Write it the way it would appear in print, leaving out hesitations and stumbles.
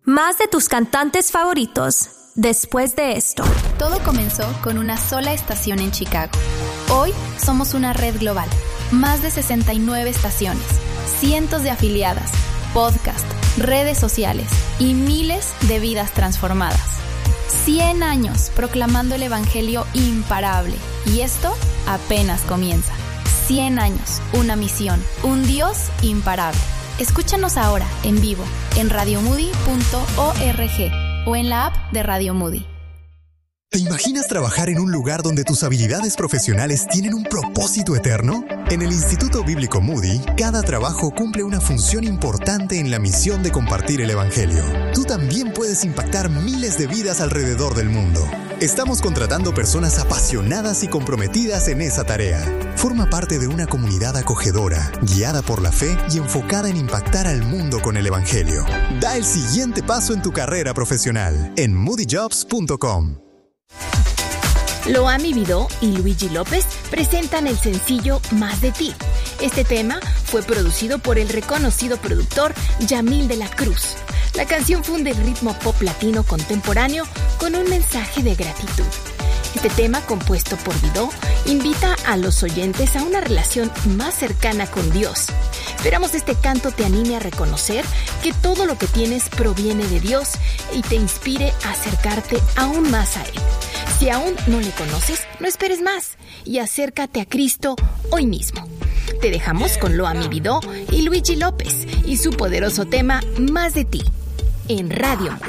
Más de tus cantantes favoritos después de esto. Todo comenzó con una sola estación en Chicago. Hoy somos una red global. Más de 69 estaciones, cientos de afiliadas, podcast, redes sociales y miles de vidas transformadas. 100 años proclamando el evangelio imparable. Y esto apenas comienza. 100 años, una misión, un Dios imparable. Escúchanos ahora, en vivo, en radiomoody.org o en la app de Radio Moody. ¿Te imaginas trabajar en un lugar donde tus habilidades profesionales tienen un propósito eterno? En el Instituto Bíblico Moody, cada trabajo cumple una función importante en la misión de compartir el Evangelio. Tú también puedes impactar miles de vidas alrededor del mundo. Estamos contratando personas apasionadas y comprometidas en esa tarea. Forma parte de una comunidad acogedora, guiada por la fe y enfocada en impactar al mundo con el Evangelio. Da el siguiente paso en tu carrera profesional en moodyjobs.com. Loami Vidó y Luigi López presentan el sencillo Más de ti. Este tema fue producido por el reconocido productor Yamil de la Cruz. La canción funde el ritmo pop latino contemporáneo con un mensaje de gratitud. Este tema, compuesto por Vidó, invita a los oyentes a una relación más cercana con Dios. Esperamos este canto te anime a reconocer que todo lo que tienes proviene de Dios y te inspire a acercarte aún más a Él. Si aún no le conoces, no esperes más y acércate a Cristo hoy mismo. Te dejamos con Loami Vidó y Luigi López y su poderoso tema Más de ti en Radio Moody.